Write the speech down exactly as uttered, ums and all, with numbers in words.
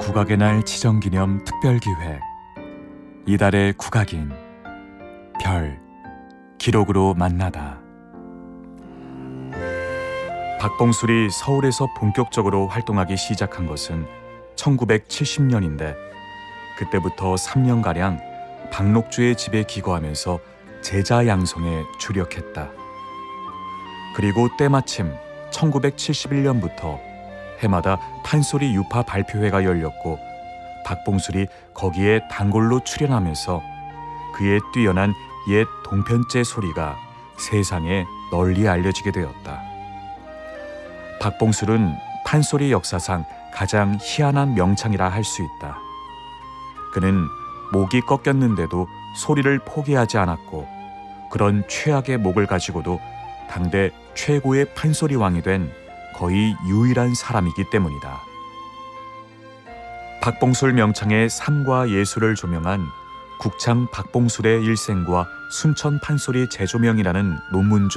국악의 날 지정기념 특별기획 이달의 국악인 별 기록으로 만나다. 박봉술이 서울에서 본격적으로 활동하기 시작한 것은 천구백칠십 년인데 그때부터 삼 년가량 박록주의 집에 기거하면서 제자 양성에 주력했다. 그리고 때마침 천구백칠십일 년부터 해마다 판소리 유파 발표회가 열렸고 박봉술이 거기에 단골로 출연하면서 그의 뛰어난 옛 동편제 소리가 세상에 널리 알려지게 되었다. 박봉술은 판소리 역사상 가장 희한한 명창이라 할 수 있다. 그는 목이 꺾였는데도 소리를 포기하지 않았고 그런 최악의 목을 가지고도 당대 최고의 판소리 왕이 된 거의 유일한 사람이기 때문이다. 박봉술 명창의 삶과 예술을 조명한 국창 박봉술의 일생과 순천 판소리 재조명이라는 논문 중